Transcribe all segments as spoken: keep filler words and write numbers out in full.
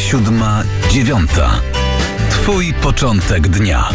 Siódma, dziewiąta. Twój początek dnia.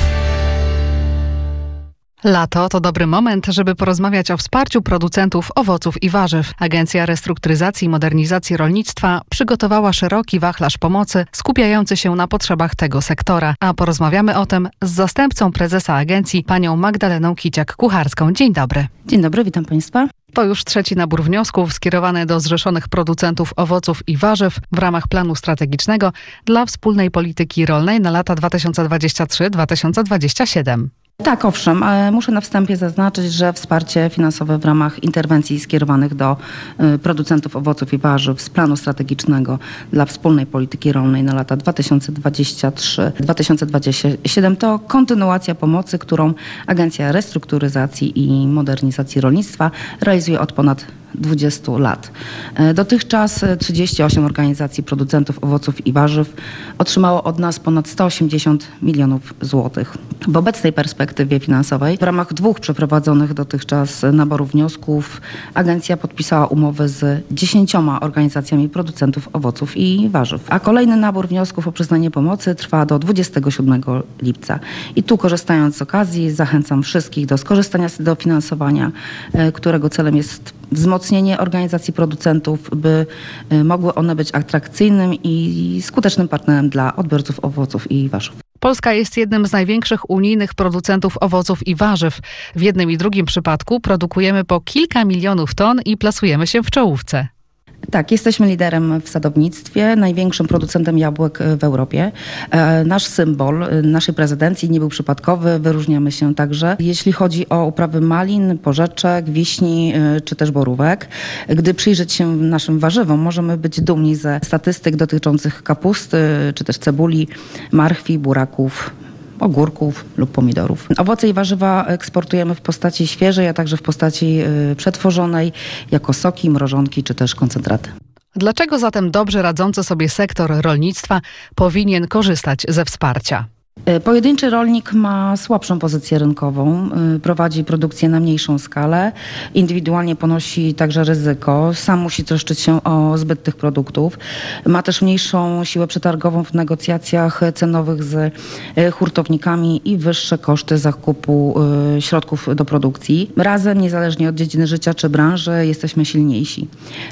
Lato to dobry moment, żeby porozmawiać o wsparciu producentów owoców i warzyw. Agencja Restrukturyzacji i Modernizacji Rolnictwa przygotowała szeroki wachlarz pomocy skupiający się na potrzebach tego sektora. A porozmawiamy o tym z zastępcą prezesa agencji, panią Magdaleną Kiciak-Kucharską. Dzień dobry. Dzień dobry, witam Państwa. To już trzeci nabór wniosków skierowany do zrzeszonych producentów owoców i warzyw w ramach planu strategicznego dla wspólnej polityki rolnej na lata dwa tysiące dwudziesty trzeci do dwa tysiące dwudziestego siódmego. Tak, owszem, ale muszę na wstępie zaznaczyć, że wsparcie finansowe w ramach interwencji skierowanych do producentów owoców i warzyw z planu strategicznego dla wspólnej polityki rolnej na lata dwa tysiące dwudziesty trzeci do dwa tysiące dwudziestego siódmego to kontynuacja pomocy, którą Agencja Restrukturyzacji i Modernizacji Rolnictwa realizuje od ponad dwudziestu lat. Dotychczas trzydzieści osiem organizacji producentów owoców i warzyw otrzymało od nas ponad sto osiemdziesiąt milionów złotych. W obecnej perspektywie finansowej w ramach dwóch przeprowadzonych dotychczas naborów wniosków agencja podpisała umowy z dziesięcioma organizacjami producentów owoców i warzyw. A kolejny nabór wniosków o przyznanie pomocy trwa do dwudziestego siódmego lipca. I tu, korzystając z okazji, zachęcam wszystkich do skorzystania z dofinansowania, którego celem jest wzmocnienie organizacji producentów, by mogły one być atrakcyjnym i skutecznym partnerem dla odbiorców owoców i warzyw. Polska jest jednym z największych unijnych producentów owoców i warzyw. W jednym i drugim przypadku produkujemy po kilka milionów ton i plasujemy się w czołówce. Tak, jesteśmy liderem w sadownictwie, największym producentem jabłek w Europie. Nasz symbol naszej prezydencji nie był przypadkowy, wyróżniamy się także, jeśli chodzi o uprawy malin, porzeczek, wiśni czy też borówek. Gdy przyjrzeć się naszym warzywom, możemy być dumni ze statystyk dotyczących kapusty czy też cebuli, marchwi, buraków, ogórków lub pomidorów. Owoce i warzywa eksportujemy w postaci świeżej, a także w postaci y, przetworzonej, jako soki, mrożonki czy też koncentraty. Dlaczego zatem dobrze radzący sobie sektor rolnictwa powinien korzystać ze wsparcia? Pojedynczy rolnik ma słabszą pozycję rynkową, prowadzi produkcję na mniejszą skalę, indywidualnie ponosi także ryzyko, sam musi troszczyć się o zbyt tych produktów, ma też mniejszą siłę przetargową w negocjacjach cenowych z hurtownikami i wyższe koszty zakupu środków do produkcji. Razem, niezależnie od dziedziny życia czy branży, jesteśmy silniejsi,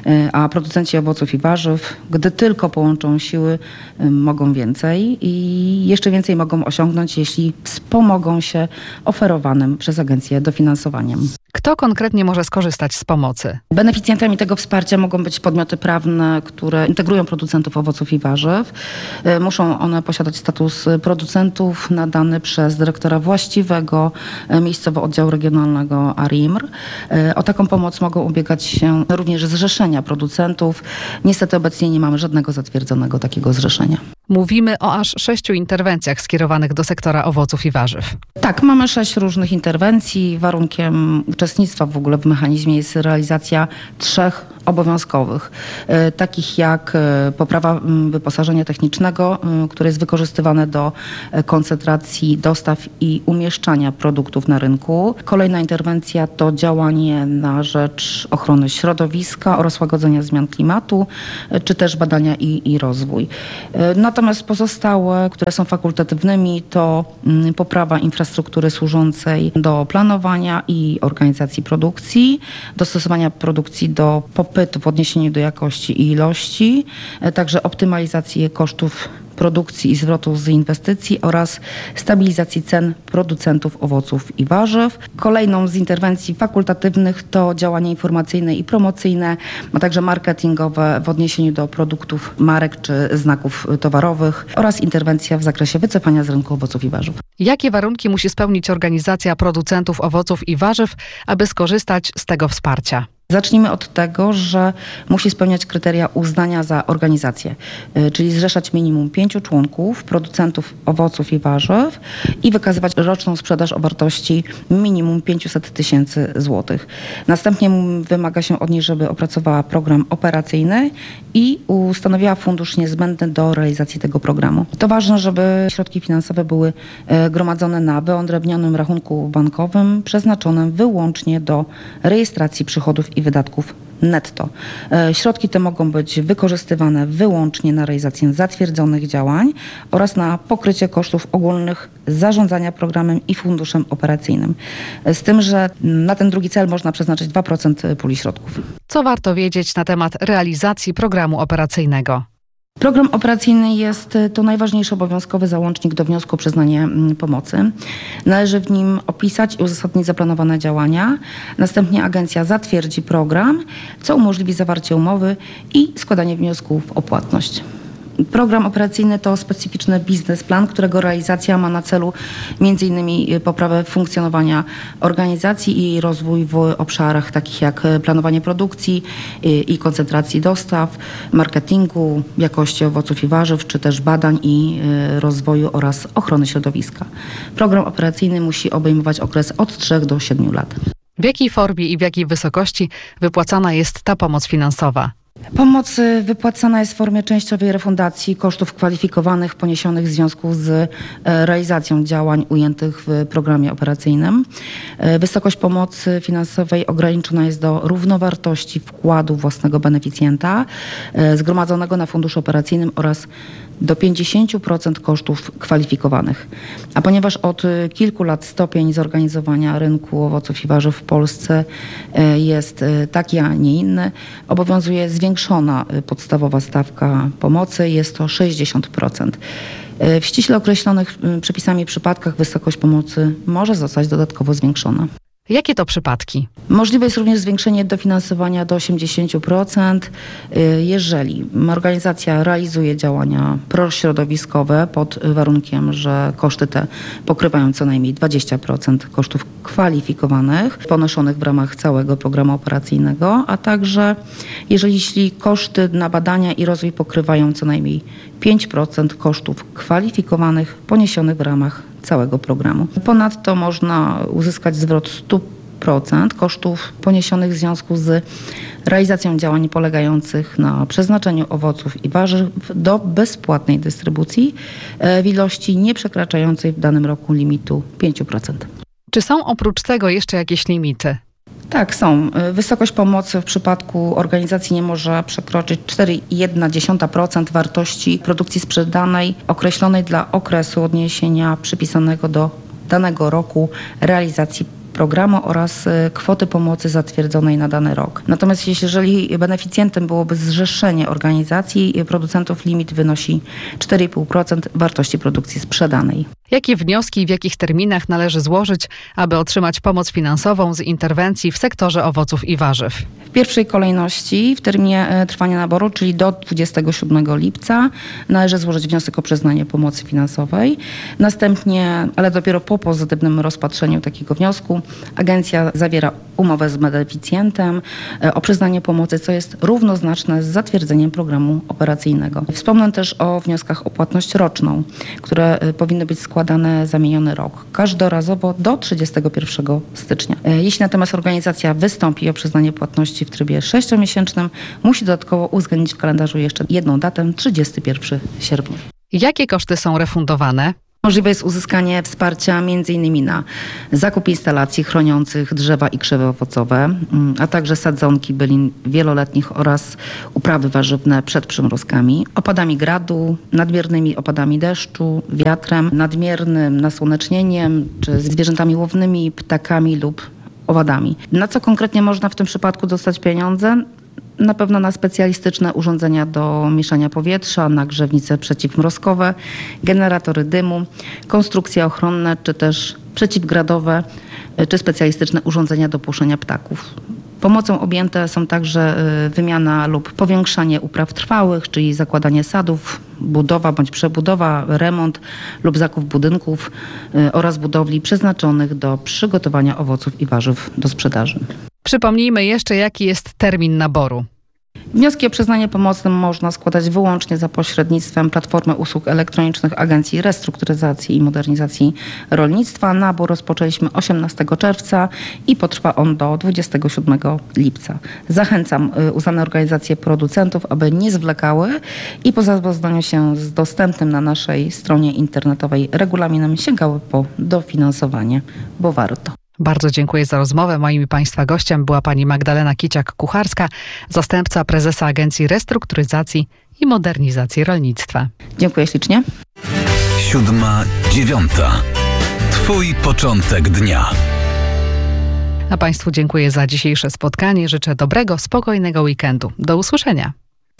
a producenci owoców i warzyw, gdy tylko połączą siły, mogą więcej i jeszcze więcej mogą osiągnąć, jeśli wspomogą się oferowanym przez agencję dofinansowaniem. Kto konkretnie może skorzystać z pomocy? Beneficjentami tego wsparcia mogą być podmioty prawne, które integrują producentów owoców i warzyw. Muszą one posiadać status producentów nadany przez dyrektora właściwego miejscowo oddziału regionalnego A R I M R. O taką pomoc mogą ubiegać się również zrzeszenia producentów. Niestety obecnie nie mamy żadnego zatwierdzonego takiego zrzeszenia. Mówimy o aż sześciu interwencjach skierowanych do sektora owoców i warzyw. Tak, mamy sześć różnych interwencji. Warunkiem uczestnictwa w ogóle w mechanizmie jest realizacja trzech obowiązkowych, e, takich jak e, poprawa m, wyposażenia technicznego, m, które jest wykorzystywane do e, koncentracji dostaw i umieszczania produktów na rynku. Kolejna interwencja to działanie na rzecz ochrony środowiska oraz łagodzenia zmian klimatu, e, czy też badania i, i rozwój. E, natomiast pozostałe, które są fakultatywnymi, to m, poprawa infrastruktury służącej do planowania i organizacji produkcji, dostosowania produkcji do popytu w odniesieniu do jakości i ilości, także optymalizacji kosztów produkcji i zwrotów z inwestycji oraz stabilizacji cen producentów owoców i warzyw. Kolejną z interwencji fakultatywnych to działania informacyjne i promocyjne, a także marketingowe w odniesieniu do produktów, marek czy znaków towarowych oraz interwencja w zakresie wycofania z rynku owoców i warzyw. Jakie warunki musi spełnić organizacja producentów owoców i warzyw, aby skorzystać z tego wsparcia? Zacznijmy od tego, że musi spełniać kryteria uznania za organizację, czyli zrzeszać minimum pięciu członków, producentów owoców i warzyw i wykazywać roczną sprzedaż o wartości minimum pięćset tysięcy złotych. Następnie wymaga się od niej, żeby opracowała program operacyjny i ustanowiła fundusz niezbędny do realizacji tego programu. To ważne, żeby środki finansowe były gromadzone na wyodrębnionym rachunku bankowym przeznaczonym wyłącznie do rejestracji przychodów i wydatków netto. E, Środki te mogą być wykorzystywane wyłącznie na realizację zatwierdzonych działań oraz na pokrycie kosztów ogólnych zarządzania programem i funduszem operacyjnym. E, Z tym, że na ten drugi cel można przeznaczyć dwa procent puli środków. Co warto wiedzieć na temat realizacji programu operacyjnego? Program operacyjny jest to najważniejszy obowiązkowy załącznik do wniosku o przyznanie mm, pomocy. Należy w nim opisać i uzasadnić zaplanowane działania. Następnie agencja zatwierdzi program, co umożliwi zawarcie umowy i składanie wniosków o płatność. Program operacyjny to specyficzny biznesplan, którego realizacja ma na celu między innymi poprawę funkcjonowania organizacji i jej rozwój w obszarach takich jak planowanie produkcji i koncentracji dostaw, marketingu, jakości owoców i warzyw, czy też badań i rozwoju oraz ochrony środowiska. Program operacyjny musi obejmować okres od trzech do siedmiu lat. W jakiej formie i w jakiej wysokości wypłacana jest ta pomoc finansowa? Pomoc wypłacana jest w formie częściowej refundacji kosztów kwalifikowanych poniesionych w związku z e, realizacją działań ujętych w programie operacyjnym. E, Wysokość pomocy finansowej ograniczona jest do równowartości wkładu własnego beneficjenta e, zgromadzonego na funduszu operacyjnym oraz do pięćdziesiąt procent kosztów kwalifikowanych. A ponieważ od kilku lat stopień zorganizowania rynku owoców i warzyw w Polsce e, jest e, taki, a nie inny, obowiązuje zwiększona e, podstawowa stawka pomocy, jest to sześćdziesiąt procent. E, W ściśle określonych e, przepisami przypadkach wysokość pomocy może zostać dodatkowo zwiększona. Jakie to przypadki? Możliwe jest również zwiększenie dofinansowania do osiemdziesiąt procent, jeżeli organizacja realizuje działania prośrodowiskowe pod warunkiem, że koszty te pokrywają co najmniej dwadzieścia procent kosztów kwalifikowanych ponoszonych w ramach całego programu operacyjnego, a także jeżeli jeśli koszty na badania i rozwój pokrywają co najmniej pięć procent kosztów kwalifikowanych poniesionych w ramach całego programu. Ponadto można uzyskać zwrot sto procent kosztów poniesionych w związku z realizacją działań polegających na przeznaczeniu owoców i warzyw do bezpłatnej dystrybucji w ilości nieprzekraczającej w danym roku limitu pięć procent. Czy są oprócz tego jeszcze jakieś limity? Tak, są. Wysokość pomocy w przypadku organizacji nie może przekroczyć cztery przecinek jedna procent wartości produkcji sprzedanej określonej dla okresu odniesienia przypisanego do danego roku realizacji programu oraz kwoty pomocy zatwierdzonej na dany rok. Natomiast jeżeli beneficjentem byłoby zrzeszenie organizacji producentów, limit wynosi cztery przecinek pięć procent wartości produkcji sprzedanej. Jakie wnioski i w jakich terminach należy złożyć, aby otrzymać pomoc finansową z interwencji w sektorze owoców i warzyw? W pierwszej kolejności w terminie trwania naboru, czyli do dwudziestego siódmego lipca, należy złożyć wniosek o przyznanie pomocy finansowej. Następnie, ale dopiero po pozytywnym rozpatrzeniu takiego wniosku, agencja zawiera umowę z beneficjentem o przyznanie pomocy, co jest równoznaczne z zatwierdzeniem programu operacyjnego. Wspomnę też o wnioskach o płatność roczną, które powinny być składane za miniony rok, każdorazowo do trzydziestego pierwszego stycznia. Jeśli natomiast organizacja wystąpi o przyznanie płatności w trybie sześciomiesięcznym, musi dodatkowo uwzględnić w kalendarzu jeszcze jedną datę, trzydziestego pierwszego sierpnia. Jakie koszty są refundowane? Możliwe jest uzyskanie wsparcia m.in. na zakup instalacji chroniących drzewa i krzewy owocowe, a także sadzonki bylin wieloletnich oraz uprawy warzywne przed przymrozkami, opadami gradu, nadmiernymi opadami deszczu, wiatrem, nadmiernym nasłonecznieniem czy zwierzętami łownymi, ptakami lub owadami. Na co konkretnie można w tym przypadku dostać pieniądze? Na pewno na specjalistyczne urządzenia do mieszania powietrza, nagrzewnice przeciwmrozkowe, generatory dymu, konstrukcje ochronne czy też przeciwgradowe, czy specjalistyczne urządzenia do puszczenia ptaków. Pomocą objęte są także wymiana lub powiększanie upraw trwałych, czyli zakładanie sadów, budowa bądź przebudowa, remont lub zakup budynków oraz budowli przeznaczonych do przygotowania owoców i warzyw do sprzedaży. Przypomnijmy jeszcze, jaki jest termin naboru. Wnioski o przyznanie pomocy można składać wyłącznie za pośrednictwem Platformy Usług Elektronicznych Agencji Restrukturyzacji i Modernizacji Rolnictwa. Nabór rozpoczęliśmy osiemnastego czerwca i potrwa on do dwudziestego siódmego lipca. Zachęcam uznane organizacje producentów, aby nie zwlekały i po zapoznaniu się z dostępnym na naszej stronie internetowej regulaminem sięgały po dofinansowanie, bo warto. Bardzo dziękuję za rozmowę. Moim i Państwa gościem była pani Magdalena Kiciak-Kucharska, zastępca prezesa Agencji Restrukturyzacji i Modernizacji Rolnictwa. Dziękuję ślicznie. Siódma, dziewiąta. Twój początek dnia. A Państwu dziękuję za dzisiejsze spotkanie. Życzę dobrego, spokojnego weekendu. Do usłyszenia.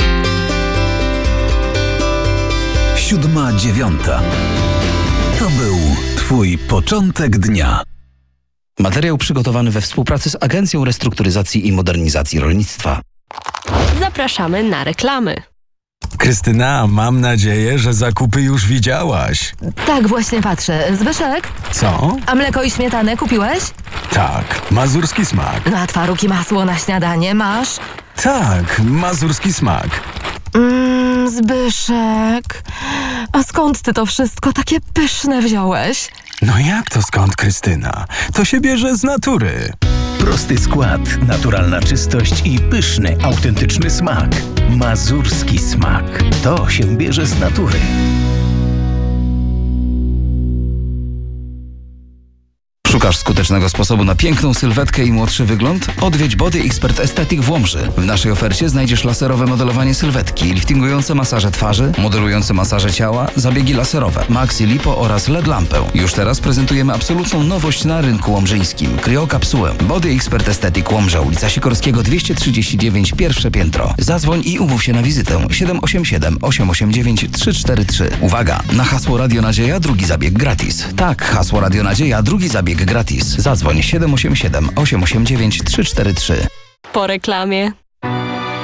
Siódma, dziewiąta. To był Twój początek dnia. Materiał przygotowany we współpracy z Agencją Restrukturyzacji i Modernizacji Rolnictwa. Zapraszamy na reklamy. Krystyna, mam nadzieję, że zakupy już widziałaś. Tak, właśnie patrzę. Zbyszek, Co? a mleko i śmietanę kupiłeś? Tak, mazurski smak. No a twaróg i masło na śniadanie masz? Tak, mazurski smak. Mmm, Zbyszek, a skąd ty to wszystko takie pyszne wziąłeś? No jak to skąd, Krystyna? To się bierze z natury. Prosty skład, naturalna czystość i pyszny, autentyczny smak. Mazurski smak. To się bierze z natury. Szukasz skutecznego sposobu na piękną sylwetkę i młodszy wygląd? Odwiedź Body Expert Aesthetic w Łomży. W naszej ofercie znajdziesz laserowe modelowanie sylwetki, liftingujące masaże twarzy, modelujące masaże ciała, zabiegi laserowe, maxi lipo oraz L E D lampę. Już teraz prezentujemy absolutną nowość na rynku łomżyńskim. Kryokapsułę. Body Expert Aesthetic Łomża, ulica Sikorskiego dwieście trzydzieści dziewięć, pierwsze piętro. Zadzwoń i umów się na wizytę siedem osiem siedem, osiem osiem dziewięć, trzy cztery trzy. Uwaga! Na hasło Radio Nadzieja drugi zabieg gratis. Tak, hasło Radio Nadzieja drugi zabieg gratis. Zadzwoń siedem osiem siedem, osiem osiem dziewięć, trzy cztery trzy. Po reklamie.